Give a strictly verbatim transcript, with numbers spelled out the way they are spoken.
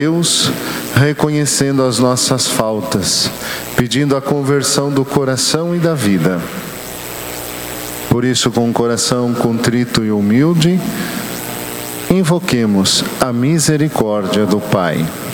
Deus, reconhecendo as nossas faltas, pedindo a conversão do coração e da vida. Por isso, com um coração contrito e humilde, invoquemos a misericórdia do Pai.